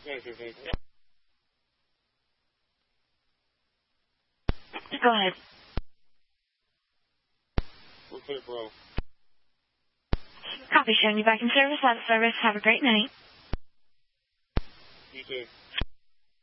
Yeah, sure thing. Go ahead. We'll put it below. Copy, showing you back in service. Out of service. Have a great night. You too.